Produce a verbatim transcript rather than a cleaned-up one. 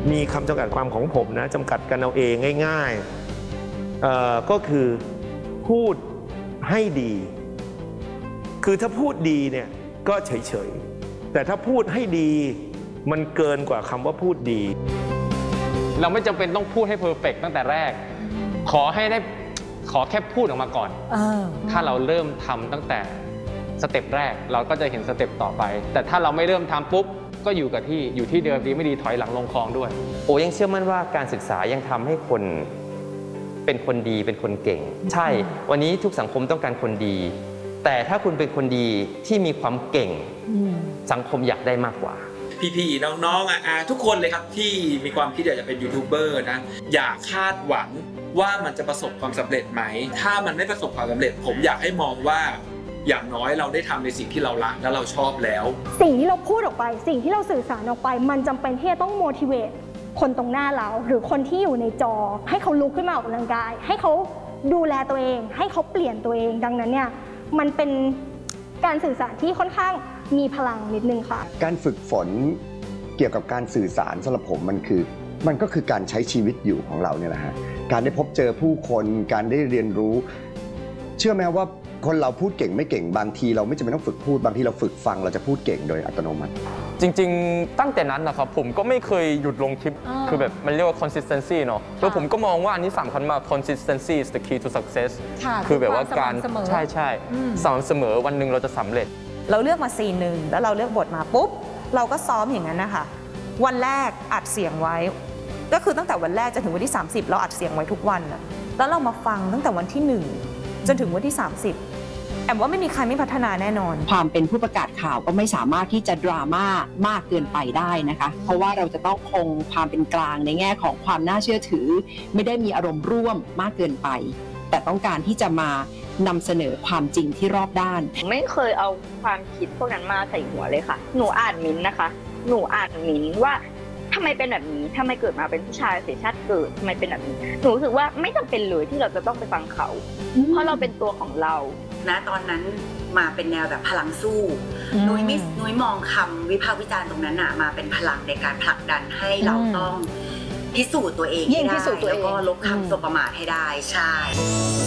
มีคำจำกัดความของผมนะจำกัดกันเอาเองง่ายๆก็คือพูดให้ดีคือถ้าพูดดีเนี่ยก็เฉยๆแต่ถ้าพูดให้ดีมันเกินกว่าคำว่าพูดดีเราไม่จำเป็นต้องพูดให้เพอร์เฟกต์ตั้งแต่แรกขอให้ได้ขอแค่พูดออกมาก่อนถ้าเราเริ่มทำตั้งแต่สเต็ปแรกเราก็จะเห็นสเต็ปต่อไปแต่ถ้าเราไม่เริ่มทำปุ๊บก็อยู่กับที่อยู่ที่เดิมดีไม่ดีถอยหลังลงคลองด้วยโอ้ยังเชื่อมั่นว่าการศึกษายังทำให้คนเป็นคนดีเป็นคนเก่งใช่วันนี้ทุกสังคมต้องการคนดีแต่ถ้าคุณเป็นคนดีที่มีความเก่งสังคมอยากได้มากกว่าพี่ๆน้องๆอ่ะทุกคนเลยครับที่มีความคิดอยากจะเป็นยูทูบเบอร์นะอย่าคาดหวังว่ามันจะประสบความสำเร็จไหมถ้ามันไม่ประสบความสำเร็จผมอยากให้มองว่าอย่างน้อยเราได้ทำในสิ่งที่เรารักและเราชอบแล้วสิ่งที่เราพูดออกไปสิ่งที่เราสื่อสารออกไปมันจำเป็นที่จะต้อง motivate คนตรงหน้าเราหรือคนที่อยู่ในจอให้เขาลุกขึ้นมาออกกำลังกายให้เขาดูแลตัวเองให้เขาเปลี่ยนตัวเองดังนั้นเนี่ยมันเป็นการสื่อสารที่ค่อนข้างมีพลังนิดนึงค่ะการฝึกฝนเกี่ยวกับการสื่อสารสำหรับผมมันคือมันก็คือการใช้ชีวิตอยู่ของเราเนี่ยแหละฮะการได้พบเจอผู้คนการได้เรียนรู้เชื่อไหมว่าคนเราพูดเก่งไม่เก่งบางทีเราไม่จำเป็นต้องฝึกพูดบางทีเราฝึกฟังเราจะพูดเก่งโดยอัตโนมัติจริงๆตั้งแต่นั้นนะครับผมก็ไม่เคยหยุดลงคลิปคือแบบมันเรียกว่า consistency เนาะแล้วผมก็มองว่าอันนี้สำคัญมาก consistency is the key to success คือแบบว่าการใช่ใช่สม่ำเสมอวันหนึ่งเราจะสำเร็จเราเลือกมาซีนหนึ่งแล้วเราเลือกบทมาปุ๊บเราก็ซ้อมอย่างนั้นนะคะวันแรกอัดเสียงไว้ก็คือตั้งแต่วันแรกจนถึงวันที่สามสิบเราอัดเสียงไว้ทุกวันอะแล้วเรามาฟังตั้งแต่วันที่หนึ่งจนถึงวันที่สามสิบแอมว่าไม่มีใครไม่พัฒนาแน่นอนความเป็นผู้ประกาศข่าวก็ไม่สามารถที่จะดราม่ามากเกินไปได้นะคะเพราะว่าเราจะต้องคงความเป็นกลางในแง่ของความน่าเชื่อถือไม่ได้มีอารมณ์ร่วมมากเกินไปแต่ต้องการที่จะมานำเสนอความจริงที่รอบด้านไม่เคยเอาความคิดพวกนั้นมาใส่หัวเลยค่ะหนูอ่านมิ้นนะคะหนูอ่านมิ้นว่าทำไมเป็นแบบนี้ทำไมเกิดมาเป็นผู้ชายเสียชาติเกิดทำไมเป็นแบบนี้หนูรู้สึกว่าไม่จำเป็นเลยที่เราจะต้องไปฟังเขาเพราะเราเป็นตัวของเราณตอนนั้นมาเป็นแนวแบบพลังสู้นุ้ยมิสนุ้ยมองคำวิพากษ์วิจารณ์ตรงนั้นน่ะมาเป็นพลังในการผลักดันให้เราต้องพิสูจน์ตัวเองให้ได้แล้วก็ลบคำสบประมาทให้ได้ใช่